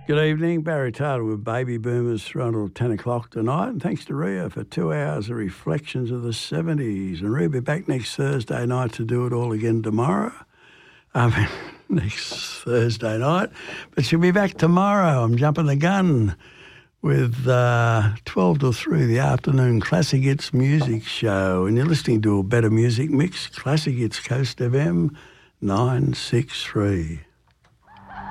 Good evening, Barry Taylor with Baby Boomers through until 10 o'clock tonight. And thanks to Ria for 2 hours of reflections of the 70s. And Ria will be back next Thursday night to do it all again tomorrow. Next Thursday night. But she'll be back tomorrow. I'm jumping the gun with 12 to 3, the afternoon Classic Hits Music Show. And you're listening to a better music mix, Classic Hits Coast FM 963.